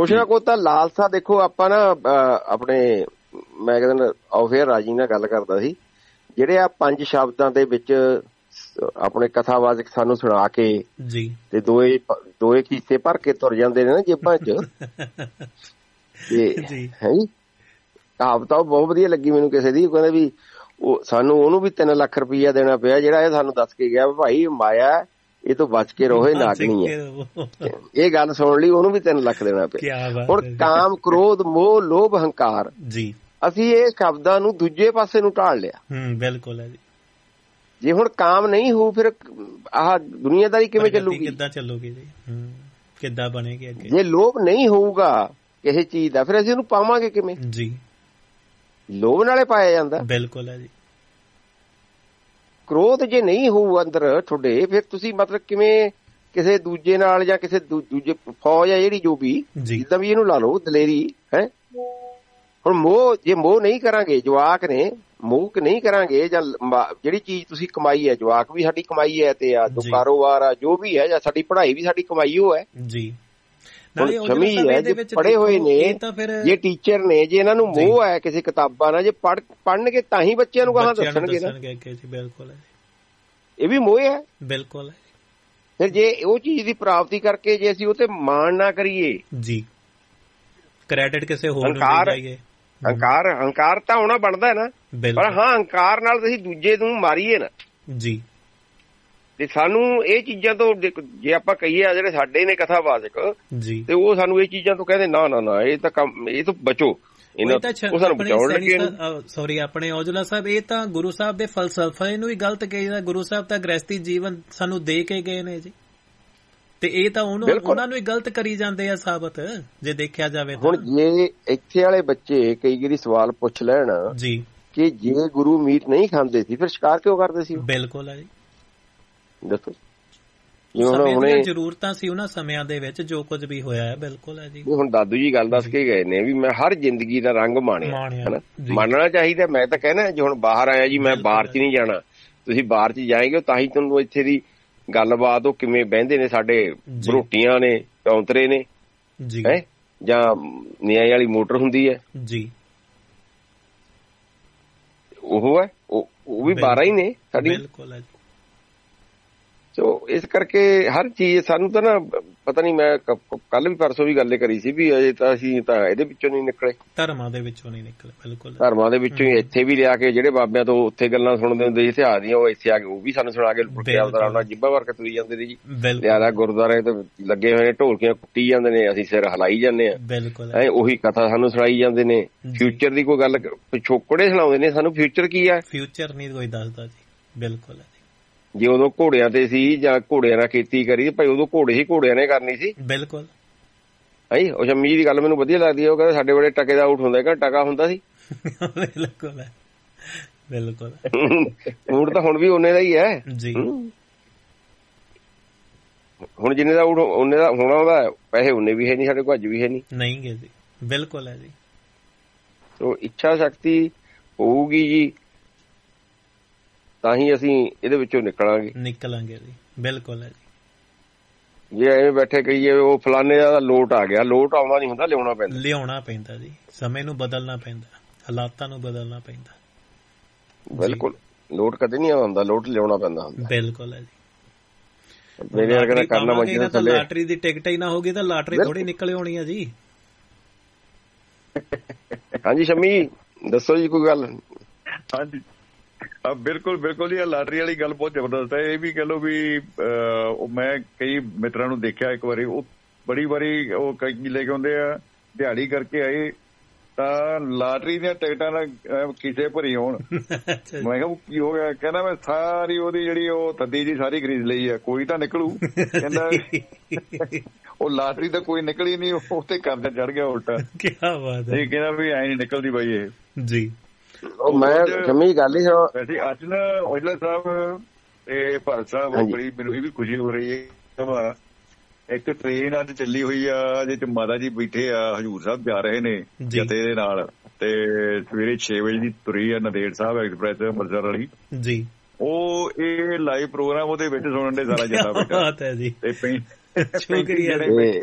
ਕੁਛ ਨਾ ਕੁਛ ਤਾਂ ਲਾਲਸਾ। ਦੇਖੋ ਆਪਾਂ ਨਾ ਆਪਣੇ ਮੈਂ ਕਹਿੰਦਾ ਆਫੇਅਰ ਰਾਜੀ ਨਾਲ ਗੱਲ ਕਰਦਾ ਸੀ, ਜਿਹੜੇ ਆ 5 ਸ਼ਬਦਾਂ ਦੇ ਵਿੱਚ ਆਪਣੇ ਕਥਾਵਾਚਕ ਸਾਨੂੰ ਸੁਣਾ ਕੇ ਜੀ ਤੇ ਦੋਏ ਕੀਸੇ ਭਰ ਕੇ ਤੁਰ ਜਾਂਦੇ ਨੇ ਨਾ ਜੇਬਾਂ ਚ। ਤੇ ਹੈ ਜੀ ਕਹਾਵਤ ਤਾਂ ਬਹੁਤ ਵਧੀਆ ਲੱਗੀ ਮੈਨੂੰ ਕਿਸੇ ਦੀ। ਉਹ ਕਹਿੰਦੇ ਵੀ ਉਹ ਸਾਨੂੰ ਉਹਨੂੰ ਵੀ 3 ਲੱਖ ਰੁਪਈਆ ਦੇਣਾ ਪਿਆ ਜਿਹੜਾ ਇਹ ਸਾਨੂੰ ਦੱਸ ਕੇ ਗਿਆ ਭਾਈ ਮਾਇਆ ਇਹ ਤੋਂ ਬਚ ਕੇ ਰਹੋ, ਇਹ ਨਾਗਣੀ ਹੈ। ਇਹ ਗੱਲ ਸੁਣ ਲਈ ਉਹਨੂੰ ਵੀ 3 ਲੱਖ ਦੇਣਾ ਪਿਆ। ਹੁਣ ਕਾਮ, ਕ੍ਰੋਧ, ਮੋਹ, ਲੋਭ, ਹੰਕਾਰ ਜੀ ਅਸੀਂ ਇਹ ਸ਼ਬਦਾਂ ਨੂੰ ਦੂਜੇ ਪਾਸੇ ਨੂੰ ਢਾਲ ਲਿਆ। ਬਿਲਕੁਲ ਹੈ ਜੀ। ਜੇ ਹੁਣ ਕਾਮ ਨਹੀਂ ਹੋਊ ਫਿਰ ਆਹ ਦੁਨੀਆਦਾਰੀ ਕਿਵੇਂ ਚੱਲੂਗੀ, ਕਿੱਦਾਂ ਚੱਲੂਗੀ ਜੀ, ਕਿੱਦਾਂ ਬਣੇਗੀ ਅੱਗੇ। ਜੇ ਲੋਭ ਨਹੀਂ ਹੋਊਗਾ ਕਿਸੇ ਚੀਜ਼ ਦਾ ਫਿਰ ਅਸੀਂ ਉਹਨੂੰ ਪਾਵਾਂਗੇ ਕਿਵੇਂ ਜੀ। ਲੋਭ ਨਾਲੇ ਪਾਇਆ ਜਾਂਦਾ। ਬਿਲਕੁਲ ਹੈ ਜੀ। ਕ੍ਰੋਧ ਜੇ ਨਹੀਂ ਹੋਊ ਅੰਦਰ ਤੁਹਾਡੇ ਫਿਰ ਤੁਸੀਂ ਮਤਲਬ ਕਿਵੇਂ ਕਿਸੇ ਦੂਜੇ ਨਾਲ ਜਾਂ ਕਿਸੇ ਦੂਜੇ ਫੌਜ ਆ ਜਿਹੜੀ ਜੋ ਵੀ ਜਿੱਦਾਂ ਵੀ ਇਹਨੂੰ ਲਾ ਲਓ ਦਲੇਰੀ ਹੈ। ਹੁਣ ਮੋਹ, ਜੇ ਮੋਹ ਨਹੀਂ ਕਰਾਂਗੇ, ਜਵਾਕ ਨੇ ਮੋਹ ਨਹੀਂ ਕਰਾਂਗੇ ਜਾਂ ਜਿਹੜੀ ਚੀਜ਼ ਤੁਸੀਂ ਕਮਾਈ ਹੈ, ਜਵਾਕ ਵੀ ਸਾਡੀ ਕਮਾਈ ਹੈ ਤੇ ਆ ਜੋ ਕਾਰੋਬਾਰ ਆ ਜੋ ਵੀ ਹੈ ਜਾਂ ਸਾਡੀ ਪੜ੍ਹਾਈ ਵੀ ਸਾਡੀ ਕਮਾਈ ਉਹ ਹੈ ਜੀ। ਸ਼ਮੀ ਹੈ ਜੇ ਪੜ੍ਹੇ ਹੋਏ ਨੇ, ਜੇ ਟੀਚਰ ਨੇ, ਜੇ ਇਹਨਾਂ ਨੂੰ ਮੋਹ ਹੈ ਕਿਸੇ ਕਿਤਾਬਾਂ ਨਾਲ, ਜੇ ਪੜ੍ਹਨਗੇ ਤਾਂ ਹੀ ਬੱਚਿਆਂ ਨੂੰ ਕਹਾਂ ਦੱਸਣਗੇ ਨਾ। ਬਿਲਕੁਲ ਇਹ ਵੀ ਮੋਹ ਹੈ। ਬਿਲਕੁਲ ਫਿਰ ਜੇ ਉਹ ਚੀਜ਼ ਦੀ ਪ੍ਰਾਪਤੀ ਕਰਕੇ ਜੇ ਅਸੀਂ ਉਹ ਤੇ ਮਾਣ ਨਾ ਕਰੀਏ ਜੀ, ਕ੍ਰੈਡਿਟ ਕਿਸੇ ਹੋਰ ਨੂੰ ਜਾਈਏ, ਹੰਕਾਰ ਤਾਂ ਹੋਣਾ ਬਣਦਾ ਹੈ ਨਾ। ਪਰ ਹਾਂ ਹੰਕਾਰ ਨਾਲ ਅਸੀਂ ਦੂਜੇ ਨੂੰ ਮਾਰੀਏ ਨਾ ਜੀ। ਤੇ ਸਾਨੂੰ ਇਹ ਚੀਜ਼ਾਂ ਤੋਂ ਜੇ ਆਪਾਂ ਕਹੀਏ ਆ ਜਿਹੜੇ ਸਾਡੇ ਨੇ ਕਥਾਵਾਚਕ ਤੇ ਉਹ ਸਾਨੂੰ ਇਹ ਚੀਜ਼ਾਂ ਤੋਂ ਕਹਿੰਦੇ ਨਾ ਨਾ ਨਾ ਇਹ ਤਾਂ ਕੰਮ, ਇਹ ਤੋਂ ਬਚੋ, ਉਹ ਸਾਨੂੰ ਬਚਾਉਣ ਲੱਗੇ। ਸੌਰੀ ਆਪਣੇ ਔਜਲਾ ਸਾਹਿਬ, ਇਹ ਤਾਂ ਗੁਰੂ ਸਾਹਿਬ ਦੇ ਫਲਸਫੇ ਨੂੰ ਵੀ ਗਲਤ ਕਹੀਦਾ। ਗੁਰੂ ਸਾਹਿਬ ਤਾਂ ਗ੍ਰਹਿਸਤੀ ਜੀਵਨ ਸਾਨੂੰ ਦੇ ਕੇ ਗਏ ਨੇ ਜੀ, ਤੇ ਇਹ ਤਾਂ ਉਹਨਾਂ ਨੂੰ ਹੀ ਗਲਤ ਕਰੀ ਜਾਂਦੇ ਆ ਸਾਬਤ ਜੇ ਦੇਖਿਆ ਜਾਵੇ। ਹੁਣ ਜੇ ਇੱਥੇ ਵਾਲੇ ਬੱਚੇ ਕਈ ਵਾਰੀ ਸਵਾਲ ਪੁੱਛ ਲੈਣ ਜੀ ਕਿ ਜੇ ਗੁਰੂ ਮੀਟ ਨਹੀਂ ਖਾਂਦੇ ਸੀ ਫਿਰ ਸ਼ਿਕਾਰ ਕਿਉਂ ਕਰਦੇ ਸੀ? ਬਿਲਕੁਲ ਹੈ ਜੀ। ਦੱਸੋ, ਜ਼ਰੂਰਤਾਂ ਸੀ ਉਹਨਾਂ ਸਮਿਆਂ ਦੇ ਵਿੱਚ ਜੋ ਕੁਝ ਵੀ ਹੋਇਆ ਹੈ। ਬਿਲਕੁਲ ਹੈ ਜੀ। ਹੁਣ ਦਾਦੂ ਜੀ ਗੱਲ ਦੱਸ ਕੇ ਗਏ ਨੇ ਵੀ ਮੈਂ ਹਰ ਜ਼ਿੰਦਗੀ ਦਾ ਰੰਗ ਮਾਣਿਆ ਹਨਾ, ਮੰਨਣਾ ਚਾਹੀਦਾ। ਮੈਂ ਤਾਂ ਕਹਿਣਾ ਜੇ ਹੁਣ ਬਾਹਰ ਆਇਆ ਜੀ, ਮੈਂ ਬਾਹਰ ਚ ਨਹੀਂ ਜਾਣਾ, ਤੁਸੀਂ ਬਾਹਰ ਚ ਜਾਏਂਗੇ ਤਾਂ ਹੀ ਤੁਹਾਨੂੰ ਇੱਥੇ ਦੀ ਗੱਲਬਾਤ ਉਹ ਕਿਵੇਂ ਬਹਿੰਦੇ ਨੇ, ਸਾਡੇ ਬਰੋਟੀਆਂ ਨੇ, ਪੌਂਤਰੇ ਨੇ ਹੈ ਜਾਂ ਨਿਆਈ ਵਾਲੀ ਮੋਟਰ ਹੁੰਦੀ ਹੈ ਜੀ, ਉਹ ਹੈ ਉਹ ਵੀ 12 ਹੀ ਨੇ ਸਾਡੀ। ਸੋ ਇਸ ਕਰਕੇ ਹਰ ਚੀਜ਼ ਸਾਨੂੰ ਤਾਂ ਨਾ ਪਤਾ ਨਹੀਂ, ਮੈਂ ਕੱਲ ਵੀ ਪਰਸੋਂ ਵੀ ਗੱਲ ਕਰੀ ਸੀ ਵੀ ਅਜੇ ਤਾਂ ਅਸੀਂ ਤਾਂ ਇਹਦੇ ਵਿੱਚੋਂ ਨਹੀਂ ਨਿਕਲੇ, ਧਰਮਾਂ ਦੇ ਵਿੱਚੋਂ ਨਹੀਂ ਨਿਕਲੇ। ਬਿਲਕੁਲ ਧਰਮਾਂ ਦੇ ਵਿੱਚੋਂ ਹੀ ਇੱਥੇ ਵੀ ਲਿਆ ਕੇ ਜਿਹੜੇ ਬਾਬਿਆਂ ਤੋਂ ਉੱਥੇ ਗੱਲਾਂ ਸੁਣਦੇ ਹੁੰਦੇ ਸੀ ਇਤਿਹਾਸ ਦੀਆਂ, ਉਹ ਇੱਥੇ ਆ ਕੇ ਉਹ ਵੀ ਸਾਨੂੰ ਸੁਣਾ ਕੇ ਜਿੱਬਾ ਭਰ ਕੇ ਤੁਰੀ ਜਾਂਦੇ ਨੇ ਜੀ। ਲਿਆਦਾ ਗੁਰਦੁਆਰੇ ਤੇ ਲੱਗੇ ਹੋਏ ਨੇ, ਢੋਲਕੀਆਂ ਕੁੱਟੀ ਜਾਂਦੇ ਨੇ, ਅਸੀਂ ਸਿਰ ਹਿਲਾਈ ਜਾਂਦੇ ਆ, ਉਹੀ ਕਥਾ ਸਾਨੂੰ ਸੁਣਾਈ ਜਾਂਦੇ ਨੇ। ਫਿਊਚਰ ਦੀ ਕੋਈ ਗੱਲ ਪਿਛੋਕੜੇ ਸੁਣਾਉਂਦੇ ਨੇ ਸਾਨੂੰ, ਫਿਊਚਰ ਕੀ ਹੈ? ਫਿਊਚਰ ਨਹੀਂ ਕੋਈ ਦੱਸਦਾ ਜੀ। ਬਿਲਕੁਲ ਜੇ ਉਦੋਂ ਘੋੜਿਆਂ ਤੇ ਸੀ ਜਾਂ ਘੋੜਿਆਂ ਨਾਲ ਖੇਤੀ ਕਰੀ ਭਾਈ, ਉਦੋਂ ਘੋੜੇ ਹੀ ਘੋੜਿਆਂ ਨੇ ਕਰਨੀ ਸੀ। ਬਿਲਕੁਲ ਹਾਈ ਉਹ ਸ਼ਮੀ ਦੀ ਗੱਲ ਮੈਨੂੰ ਵਧੀਆ ਲੱਗਦੀ ਹੈ। ਉਹ ਕਹਿੰਦੇ ਸਾਡੇ ਵੇਲੇ ਟਕੇ ਦਾ ਊਠ ਹੁੰਦਾ, ਕਹਿੰਦਾ ਟਕਾ ਹੁੰਦਾ ਸੀ। ਬਿਲਕੁਲ ਬਿਲਕੁਲ ਊਠ ਤਾਂ ਹੁਣ ਵੀ ਓਨੇ ਦਾ ਹੀ ਹੈ ਜੀ। ਹੁਣ ਜਿੰਨੇ ਦਾ ਊਠ ਓਨੇ ਦਾ ਹੋਣਾ, ਉਹਦਾ ਪੈਸੇ ਓਨੇ ਵੀ ਹੈ ਨਹੀਂ, ਸਾਡੇ ਕੋਲ ਅੱਜ ਵੀ ਹੈ ਨਹੀਂ ਗੇ ਜੀ। ਬਿਲਕੁਲ ਹੈ ਜੀ। ਸੋ ਇੱਛਾ ਸ਼ਕਤੀ ਹੋਊਗੀ ਜੀ ਤਾਂ ਹੀ ਅਸੀਂ ਇਹਦੇ ਵਿੱਚੋਂ ਨਿਕਲਾਂਗੇ ਜੀ। ਬਿਲਕੁਲ ਹੈ ਜੀ। ਜੇ ਐਵੇਂ ਬੈਠੇ ਕਹੀਏ ਉਹ ਫਲਾਨੇ ਦਾ ਲੋਟ ਆ ਗਿਆ, ਲੋਟ ਆਉਣਾ ਨਹੀਂ ਹੁੰਦਾ, ਲਿਆਉਣਾ ਪੈਂਦਾ ਜੀ। ਸਮੇਂ ਨੂੰ ਬਦਲਣਾ ਪੈਂਦਾ, ਹਾਲਾਤਾਂ ਨੂੰ ਬਦਲਣਾ ਪੈਂਦਾ। ਬਿਲਕੁਲ, ਲੋਟ ਕਦੇ ਨਹੀਂ ਆਉਂਦਾ, ਲੋਟ ਲਿਆਉਣਾ ਪੈਂਦਾ ਹੁੰਦਾ। ਬਿਲਕੁਲ ਹੈ ਜੀ। ਮੇਰੇ ਵਰਗੇ ਕਰਨਾ ਮੱਝਾਂ ਥੱਲੇ, ਲਾਟਰੀ ਦੀ ਟਿਕਟ ਹੀ ਨਾ ਹੋਗੀ ਤਾਂ ਲਾਟਰੀ ਥੋੜੀ ਨਿਕਲ ਆਉਣੀ ਆ ਜੀ। ਹਾਂਜੀ ਸ਼ਮੀ ਦੱਸੋ ਜੀ ਕੋਈ ਗੱਲ। ਹਾਂਜੀ ਬਿਲਕੁਲ ਬਿਲਕੁਲ ਜੀ, ਲਾਟਰੀ ਵਾਲੀ ਗੱਲ ਬਹੁਤ ਜ਼ਬਰਦਸਤ ਹੈ। ਇਹ ਵੀ ਕਹਿ ਲਓ ਵੀ ਮੈਂ ਕਈ ਮਿੱਤਰਾਂ ਨੂੰ ਦੇਖਿਆ ਇੱਕ ਵਾਰੀ, ਉਹ ਬੜੀ ਵਾਰੀ ਉਹ ਕਈ ਲੈ ਕੇ ਆਉਂਦੇ ਆ, ਦਿਹਾੜੀ ਕਰਕੇ ਆਏ ਤਾਂ ਲਾਟਰੀ ਦੀਆਂ ਟਿਕਟਾਂ ਨਾਲ ਕਿਸੇ ਭਰੀ ਹੋਣ। ਮੈਂ ਕਿਹਾ ਕੀ ਹੋ ਗਿਆ? ਕਹਿੰਦਾ ਮੈਂ ਸਾਰੀ ਉਹਦੀ ਜਿਹੜੀ ਉਹ ਥੱਦੀ ਜੀ ਸਾਰੀ ਖਰੀਦ ਲਈ ਆ, ਕੋਈ ਤਾਂ ਨਿਕਲੂ। ਕਹਿੰਦਾ ਉਹ ਲਾਟਰੀ ਤਾਂ ਕੋਈ ਨਿਕਲੀ ਨਹੀਂ, ਉਹ ਤੇ ਕਰਜ਼ਾ ਚੜ ਗਿਆ ਉਲਟਾ। ਇਹ ਕਹਿੰਦਾ ਵੀ ਐ ਨੀ ਨਿਕਲਦੀ ਬਾਈ ਇਹ ਜੀ। ਮੈਂ ਜਮੀ ਗੱਲ ਹੀ ਵੈਸੇ ਅੱਜ ਨਾ ਔਜਲਾ ਸਾਹਿਬ ਤੇ ਭਾਰਤ ਸਾਹਿਬ ਬੜੀ ਮੈਨੂੰ ਇਹ ਵੀ ਖੁਸ਼ੀ ਹੋ ਰਹੀ ਹੈ, ਇੱਕ ਟ੍ਰੇਨ ਅੱਜ ਚੱਲੀ ਹੋਈ ਆ ਜਿਹਦੇ ਚ ਮਾਤਾ ਜੀ ਬੈਠੇ ਆ, ਹਜ਼ੂਰ ਸਾਹਿਬ ਜਾ ਰਹੇ ਨੇ ਜਥੇ ਦੇ ਨਾਲ, ਤੇ ਸਵੇਰੇ 6 ਵਜੇ ਦੀ ਤੁਰੀ ਆ ਨੰਦੇੜ ਸਾਹਿਬ ਐਕਸਪ੍ਰੈਸ ਅੰਮ੍ਰਿਤਸਰ ਵਾਲੀ ਜੀ। ਉਹ ਇਹ ਲਾਈਵ ਪ੍ਰੋਗਰਾਮ ਉਹਦੇ ਵਿੱਚ ਸੁਣਨ ਦੇ ਸਾਰਾ ਜੱਟਾ ਬੈਠਾ ਤੇ ਸ਼ੁਕਰੀਆ।